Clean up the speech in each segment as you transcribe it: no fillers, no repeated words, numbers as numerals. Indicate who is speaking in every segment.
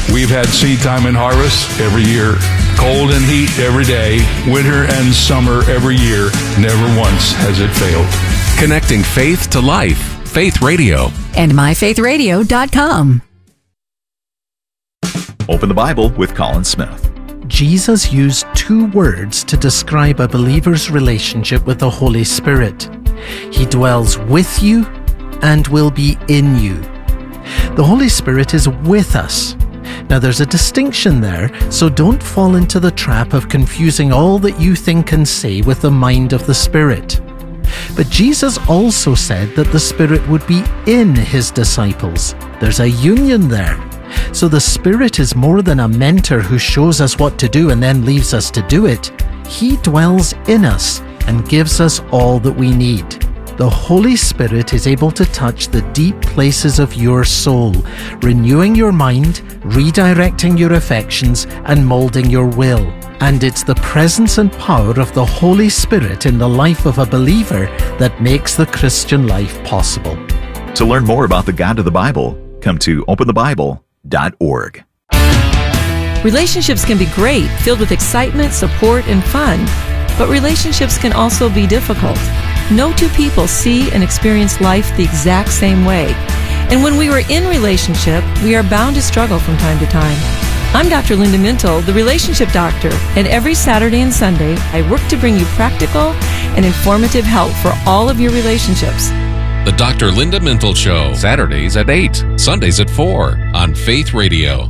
Speaker 1: We've had seed time and harvest every year, cold and heat every day, winter and summer every year. Never once has it failed.
Speaker 2: Connecting faith to life. Faith Radio.
Speaker 3: And myfaithradio.com.
Speaker 4: Open the Bible with Colin Smith.
Speaker 5: Jesus used two words to describe a believer's relationship with the Holy Spirit. He dwells with you and will be in you. The Holy Spirit is with us. Now there's a distinction there, so don't fall into the trap of confusing all that you think and say with the mind of the Spirit. But Jesus also said that the Spirit would be in his disciples. There's a union there. So the Spirit is more than a mentor who shows us what to do and then leaves us to do it. He dwells in us and gives us all that we need. The Holy Spirit is able to touch the deep places of your soul, renewing your mind, redirecting your affections, and molding your will. And it's the presence and power of the Holy Spirit in the life of a believer that makes the Christian life possible.
Speaker 4: To learn more about the God of the Bible, come to openthebible.org.
Speaker 6: Relationships can be great, filled with excitement, support, and fun. But relationships can also be difficult. No two people see and experience life the exact same way. And when we are in relationship, we are bound to struggle from time to time. I'm Dr. Linda Mintle, the Relationship Doctor, and every Saturday and Sunday, I work to bring you practical and informative help for all of your relationships.
Speaker 2: The Dr. Linda Mintle Show. Saturdays at 8, Sundays at 4 on Faith Radio.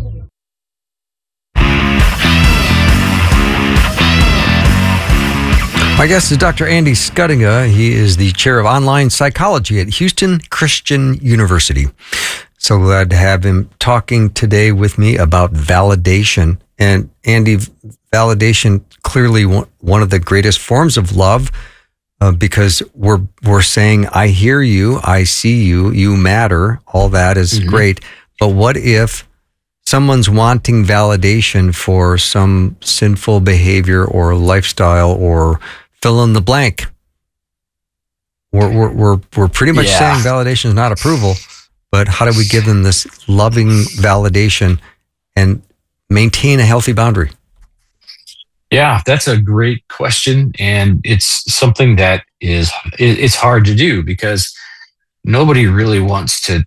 Speaker 7: My guest is Dr. Andy Schuttinga. He is the chair of online psychology at Houston Christian University. So glad to have him talking today with me about validation. And Andy, validation clearly one of the greatest forms of love, because we're saying, I hear you, I see you, you matter. All that is great. But what if someone's wanting validation for some sinful behavior or lifestyle or fill in the blank? We're pretty much saying validation is not approval, but how do we give them this loving validation and maintain a healthy boundary?
Speaker 8: Yeah, that's a great question. And it's something that it's hard to do because nobody really wants to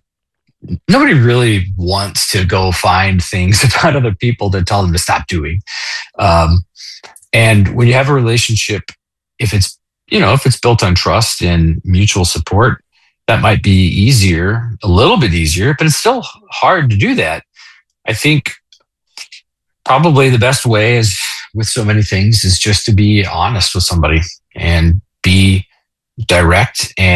Speaker 8: go find things about other people to tell them to stop doing. And when you have a relationship, if it's built on trust and mutual support, that might be easier, a little bit easier, but it's still hard to do that. I think probably the best way is with so many things is just to be honest with somebody and be direct and